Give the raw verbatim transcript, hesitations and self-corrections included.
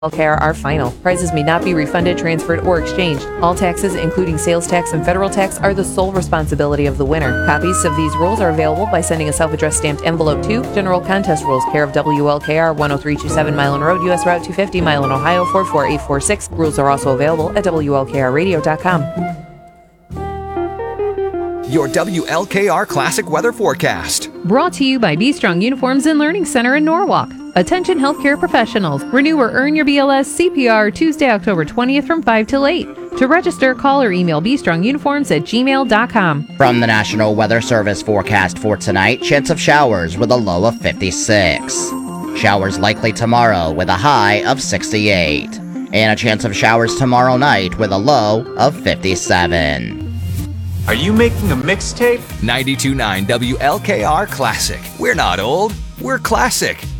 Care are final. Prizes may not be refunded, transferred, or exchanged. All taxes, including sales tax and federal tax, are the sole responsibility of the winner. Copies of these rules are available by sending a self-addressed stamped envelope to General Contest Rules, care of W L K R, one oh three two seven Milan Road, U S Route two fifty, Milan, Ohio four four eight four six. Rules are also available at W L K R radio dot com. Your W L K R Classic Weather Forecast. Brought to you by Be Strong Uniforms and Learning Center in Norwalk. Attention healthcare professionals. Renew or earn your B L S C P R Tuesday, October twentieth from five till eight. To register, call or email be strong uniforms at gmail dot com. From the National Weather Service forecast for tonight, chance of showers with a low of fifty-six. Showers likely tomorrow with a high of sixty-eight. And a chance of showers tomorrow night with a low of fifty-seven. Are you making a mixtape? ninety-two point nine W L K R Classic. We're not old, we're classic.